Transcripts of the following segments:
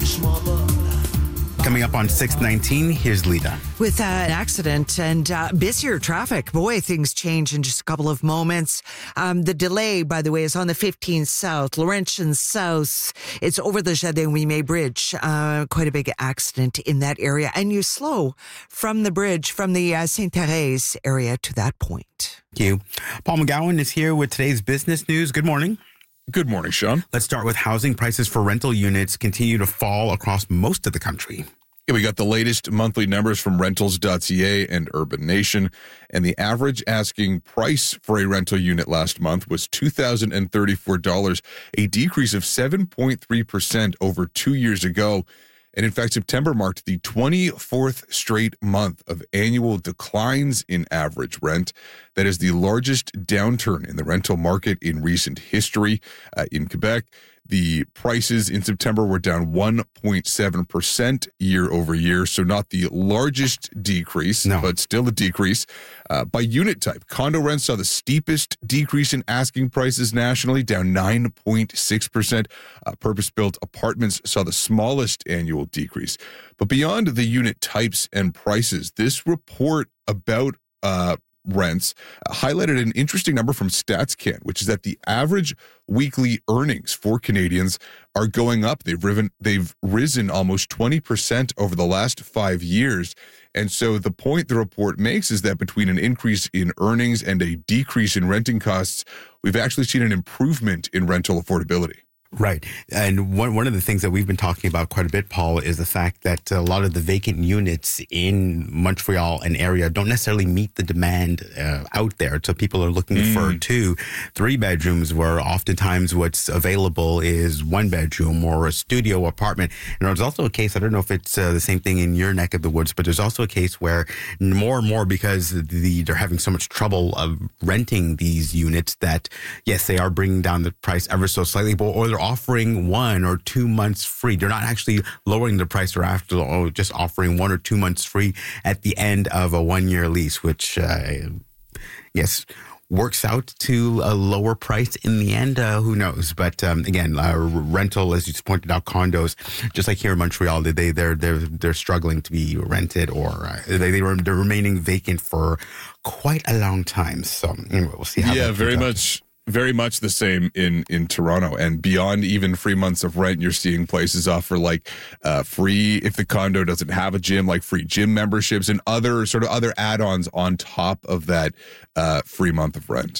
Coming up on 6:19, here's Lita. With an accident and busier traffic, boy, things change in just a couple of moments. The delay, by the way, is on the 15 South, Laurentian South. It's over the Jardin Ouimet Bridge. Quite a big accident in that area. And you slow from the bridge, from the Sainte-Thérèse area to that point. Thank you. Paul McGowan is here with today's business news. Good morning. Good morning, Sean. Let's start with housing. Prices for rental units continue to fall across most of the country. Yeah, we got the latest monthly numbers from Rentals.ca and Urban Nation, and the average asking price for a rental unit last month was $2,034, a decrease of 7.3% over 2 years ago. And in fact, September marked the 24th straight month of annual declines in average rent. That is the largest downturn in the rental market in recent history. In Quebec, the prices in September were down 1.7% year over year. So not the largest decrease, but still a decrease. By unit type, condo rents saw the steepest decrease in asking prices nationally, down 9.6%. Purpose-built apartments saw the smallest annual decrease. But beyond the unit types and prices, this report about rents highlighted an interesting number from StatsCan, which is that the average weekly earnings for Canadians are going up. They've risen almost 20% over the last 5 years. And so the point the report makes is that between an increase in earnings and a decrease in renting costs, we've actually seen an improvement in rental affordability. Right. And one of the things that we've been talking about quite a bit, Paul, is the fact that a lot of the vacant units in Montreal and area don't necessarily meet the demand out there. So people are looking for 2-3 bedrooms, where oftentimes what's available is 1 bedroom or a studio apartment. And there's also a case, I don't know if it's the same thing in your neck of the woods, but there's also a case where more and more, because they're having so much trouble of renting these units, that yes, they are bringing down the price ever so slightly, or they're offering 1 or 2 months free. They're not actually lowering the price, or after just offering 1 or 2 months free at the end of a 1-year lease, which yes, works out to a lower price in the end. Who knows? But again, rental, as you pointed out, condos, just like here in Montreal, they're struggling to be rented, or they're remaining vacant for quite a long time. So anyway, we'll see how. Yeah, very much the same in Toronto. And beyond even free months of rent, you're seeing places offer like free, if the condo doesn't have a gym, like free gym memberships and other add-ons on top of that free month of rent.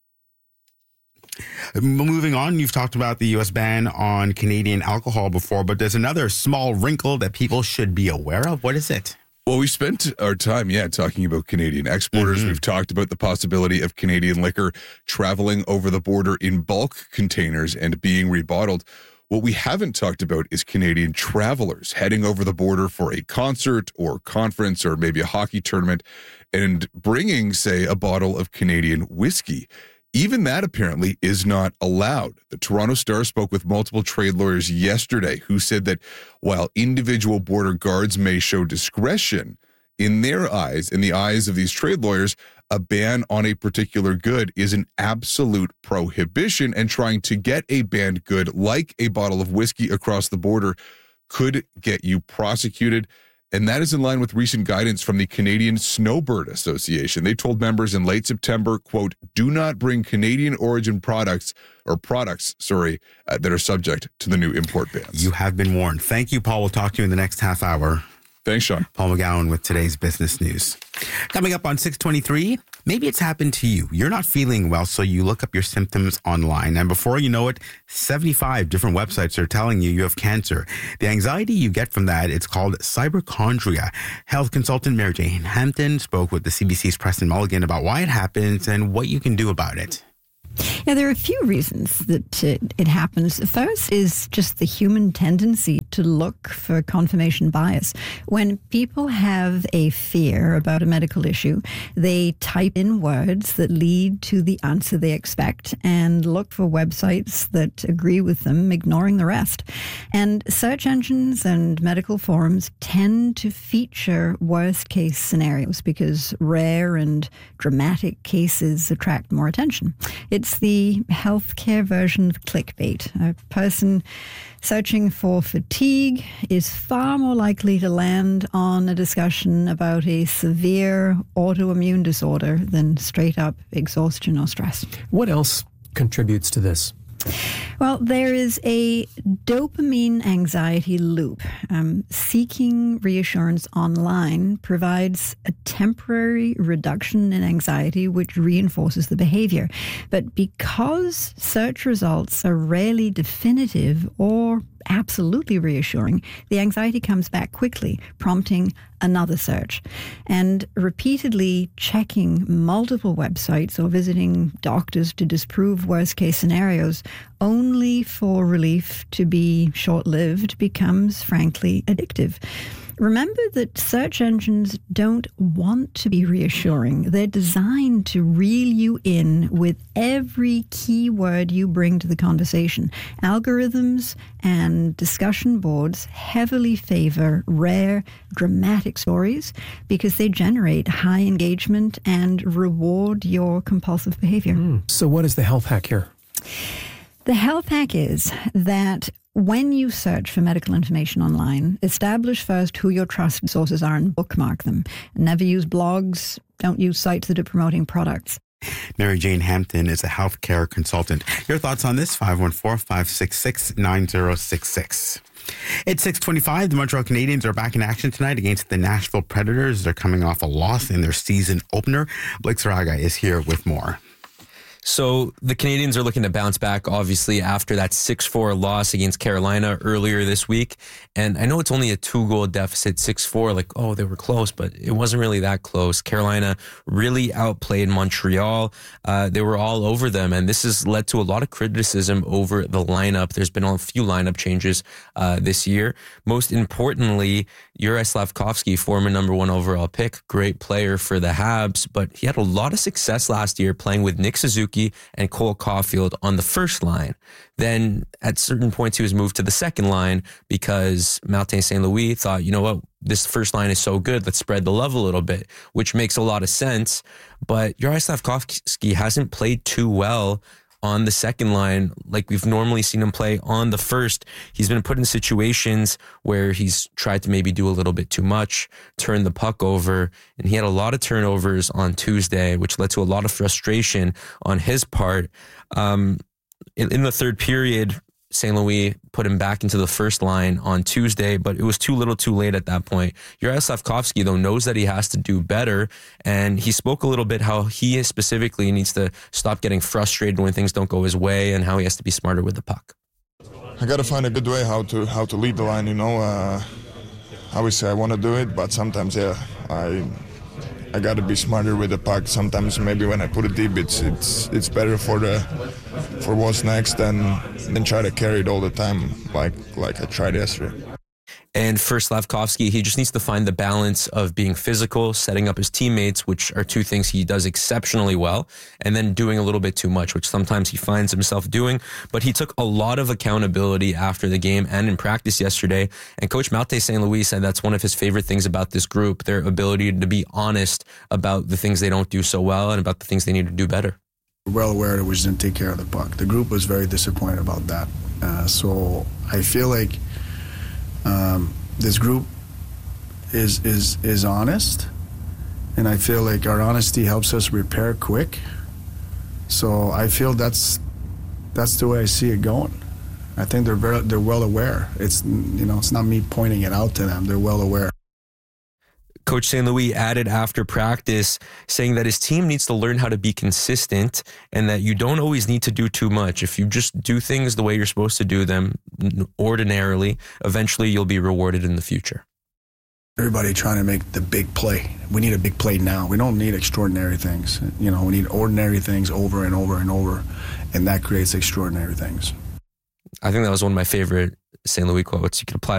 Moving on, you've talked about the U.S. ban on Canadian alcohol before, but there's another small wrinkle that people should be aware of. What is it? Well, we spent our time, talking about Canadian exporters. We've talked about the possibility of Canadian liquor traveling over the border in bulk containers and being rebottled. What we haven't talked about is Canadian travelers heading over the border for a concert or conference or maybe a hockey tournament and bringing, say, a bottle of Canadian whiskey. Even that apparently is not allowed. The Toronto Star spoke with multiple trade lawyers yesterday who said that while individual border guards may show discretion, in their eyes, in the eyes of these trade lawyers, a ban on a particular good is an absolute prohibition, and trying to get a banned good like a bottle of whiskey across the border could get you prosecuted. And that is in line with recent guidance from the Canadian Snowbird Association. They told members in late September, quote, do not bring Canadian origin products that are subject to the new import bans. You have been warned. Thank you, Paul. We'll talk to you in the next half hour. Thanks, Sean. Paul McGowan with today's business news. Coming up on 6:23, maybe it's happened to you. You're not feeling well, so you look up your symptoms online. And before you know it, 75 different websites are telling you have cancer. The anxiety you get from that, it's called cyberchondria. Health consultant Mary Jane Hampton spoke with the CBC's Preston Mulligan about why it happens and what you can do about it. Yeah, there are a few reasons that it happens. First is just the human tendency to look for confirmation bias. When people have a fear about a medical issue, they type in words that lead to the answer they expect and look for websites that agree with them, ignoring the rest. And search engines and medical forums tend to feature worst-case scenarios because rare and dramatic cases attract more attention. It's the healthcare version of clickbait. A person Searching for fatigue is far more likely to land on a discussion about a severe autoimmune disorder than straight up exhaustion or stress. What else contributes to this? Well, there is a dopamine anxiety loop. Seeking reassurance online provides a temporary reduction in anxiety, which reinforces the behavior. But because search results are rarely definitive or absolutely reassuring, the anxiety comes back quickly, prompting another search. And repeatedly checking multiple websites or visiting doctors to disprove worst-case scenarios only for relief to be short-lived becomes, frankly, addictive. Remember that search engines don't want to be reassuring. They're designed to reel you in with every keyword you bring to the conversation. Algorithms and discussion boards heavily favor rare, dramatic stories because they generate high engagement and reward your compulsive behavior. So what is the health hack here? The health hack is that when you search for medical information online, establish first who your trusted sources are and bookmark them. Never use blogs. Don't use sites that are promoting products. Mary Jane Hampton is a healthcare consultant. Your thoughts on this? 514-566-9066. It's 6:25. The Montreal Canadiens are back in action tonight against the Nashville Predators. They're coming off a loss in their season opener. Blake Saraga is here with more. So the Canadiens are looking to bounce back, obviously, after that 6-4 loss against Carolina earlier this week. And I know it's only a 2-goal deficit, 6-4, like, oh, they were close, but it wasn't really that close. Carolina really outplayed Montreal. They were all over them, and this has led to a lot of criticism over the lineup. There's been a few lineup changes this year. Most importantly, Juraj Slafkovsky, former number 1 overall pick, great player for the Habs, but he had a lot of success last year playing with Nick Suzuki and Cole Caulfield on the first line. Then at certain points he was moved to the second line because Martin St. Louis thought, you know what, this first line is so good, let's spread the love a little bit, which makes a lot of sense. But Juraj Slafkovsky hasn't played too well on the second line like we've normally seen him play on the first. He's been put in situations where he's tried to maybe do a little bit too much, turn the puck over, and he had a lot of turnovers on Tuesday, which led to a lot of frustration on his part. In the third period, St. Louis put him back into the first line on Tuesday, but it was too little too late at that point. Juraj Slafkovsky, though, knows that he has to do better, and he spoke a little bit how he specifically needs to stop getting frustrated when things don't go his way and how he has to be smarter with the puck. I got to find a good way how to lead the line, you know. Obviously, I want to do it, but sometimes, I got to be smarter with the puck. Sometimes maybe when I put it deep, it's better for what's next than try to carry it all the time like I tried yesterday. And for Slafkovsky, he just needs to find the balance of being physical, setting up his teammates, which are two things he does exceptionally well, and then doing a little bit too much, which sometimes he finds himself doing. But he took a lot of accountability after the game and in practice yesterday. And Coach Martin St. Louis said that's one of his favorite things about this group, their ability to be honest about the things they don't do so well and about the things they need to do better. We're well aware that we didn't take care of the puck. The group was very disappointed about that. So I feel like this group is honest, and I feel like our honesty helps us repair quick. So I feel that's the way I see it going. I think they're well aware. It's not me pointing it out to them. They're well aware. Coach St. Louis added after practice, saying that his team needs to learn how to be consistent and that you don't always need to do too much. If you just do things the way you're supposed to do them ordinarily, eventually you'll be rewarded in the future. Everybody trying to make the big play. We need a big play now. We don't need extraordinary things. We need ordinary things over and over and over, and that creates extraordinary things. I think that was one of my favorite St. Louis quotes. You could apply